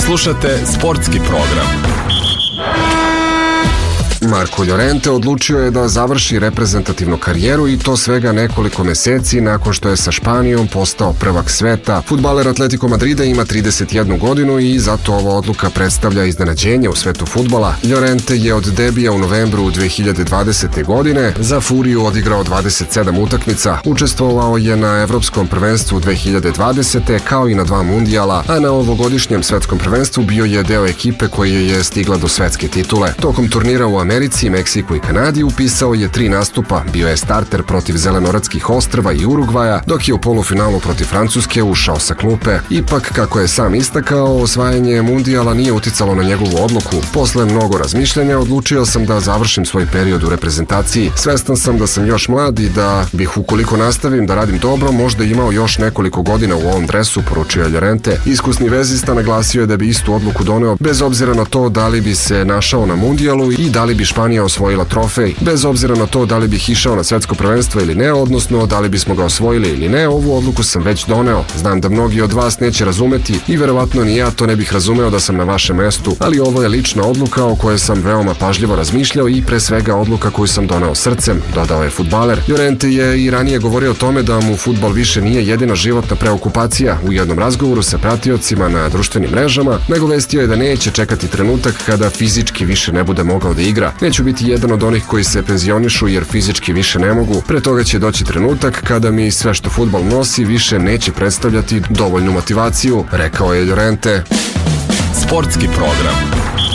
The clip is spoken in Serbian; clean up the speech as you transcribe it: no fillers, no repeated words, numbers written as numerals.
Slušate sportski program. Marko Llorente odlučio je da završi reprezentativnu karijeru i to svega nekoliko meseci nakon što je sa Španijom postao prvak sveta. Fudbaler Atletico Madrida ima 31 godinu i zato ova odluka predstavlja iznenađenje u svetu fudbala. Llorente je od debija u novembru 2020. godine za Furiju odigrao 27 utakmica, učestvovao je na Evropskom prvenstvu 2020. kao i na 2 mundijala, a na ovogodišnjem svetskom prvenstvu bio je deo ekipe koja je stigla do svetske titule. Tokom turnira u Americi, Meksiku i Kanadi upisao je 3 nastupa, bio je starter protiv Zelenoratskih ostrva i Urugvaja, dok je u polufinalu protiv Francuske ušao sa klupe. Ipak, kako je sam istakao, osvajanje mundijala nije uticalo na njegovu odluku. Posle mnogo razmišljanja odlučio sam da završim svoj period u reprezentaciji. Svestan sam da sam još mlad i da bih, ukoliko nastavim da radim dobro, možda imao još nekoliko godina u ovom dresu, poručio je Llorente. Iskusni vezista naglasio je da bi istu odluku doneo bez obzira na to da li bi se našao na mundijalu i da li bi Španija osvojila trofej. Bez obzira na to da li bih išao na svetsko prvenstvo ili ne, odnosno da li bismo ga osvojili ili ne, ovu odluku sam već doneo. Znam da mnogi od vas neće razumeti i verovatno ni ja to ne bih razumeo da sam na vašem mestu, ali ovo je lična odluka o kojoj sam veoma pažljivo razmišljao i pre svega odluka koju sam doneo srcem, dodao je fudbaler. Llorente je i ranije govorio o tome da mu fudbal više nije jedina životna preokupacija. U jednom razgovoru sa pratiocima na društvenim mrežama nagovestio je da neće čekati trenutak kada fizički više ne bude mogao da igra. Neću biti jedan od onih koji se penzionišu jer fizički više ne mogu. Pre toga će doći trenutak kada mi sve što fudbal nosi više neće predstavljati dovoljnu motivaciju, rekao je Llorente. Sportski program.